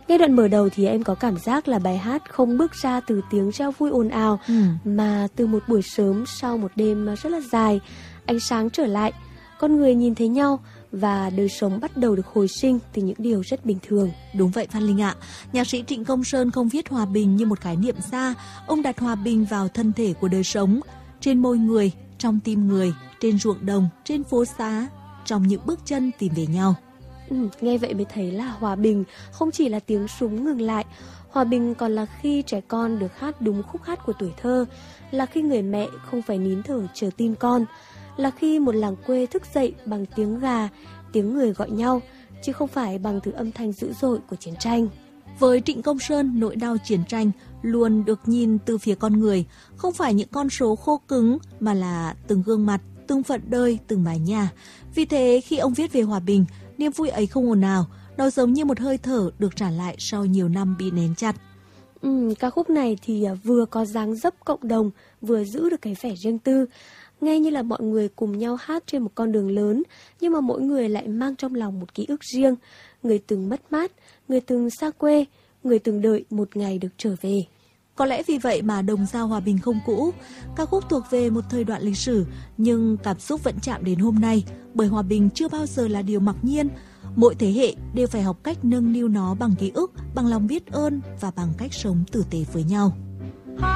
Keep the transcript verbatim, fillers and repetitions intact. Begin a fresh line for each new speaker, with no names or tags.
Nghe đoạn mở đầu thì em có cảm giác là bài hát không bước ra từ tiếng reo vui ồn ào,
Ừ.
mà từ một buổi sớm sau một đêm rất là dài, ánh sáng trở lại, con người nhìn thấy nhau và đời sống bắt đầu được hồi sinh từ những điều rất bình thường.
Đúng vậy Phan Linh ạ. Nhạc sĩ Trịnh Công Sơn không viết hòa bình như một khái niệm xa, ông đặt hòa bình vào thân thể của đời sống, trên môi người, trong tim người, trên ruộng đồng, trên phố xá, trong những bước chân tìm về nhau.
Ừ, nghe vậy mới thấy là hòa bình không chỉ là tiếng súng ngừng lại, hòa bình còn là khi trẻ con được hát đúng khúc hát của tuổi thơ, là khi người mẹ không phải nín thở chờ tin con, là khi một làng quê thức dậy bằng tiếng gà, tiếng người gọi nhau, chứ không phải bằng thứ âm thanh dữ dội của chiến tranh.
Với Trịnh Công Sơn, nỗi đau chiến tranh luôn được nhìn từ phía con người, không phải những con số khô cứng mà là từng gương mặt, từng phận đời, từng mái nhà. Vì thế khi ông viết về hòa bình, niềm vui ấy không ồn ào, nó giống như một hơi thở được trả lại sau nhiều năm bị nén chặt.
Ừ, ca khúc này thì vừa có dáng dấp cộng đồng, vừa giữ được cái vẻ riêng tư. Nghe như là mọi người cùng nhau hát trên một con đường lớn, nhưng mà mỗi người lại mang trong lòng một ký ức riêng. Người từng mất mát, người từng xa quê, người từng đợi một ngày được trở về.
Có lẽ vì vậy mà Đồng Dao Hòa Bình không cũ. Ca khúc thuộc về một thời đoạn lịch sử, nhưng cảm xúc vẫn chạm đến hôm nay, bởi hòa bình chưa bao giờ là điều mặc nhiên. Mỗi thế hệ đều phải học cách nâng niu nó bằng ký ức, bằng lòng biết ơn và bằng cách sống tử tế với nhau.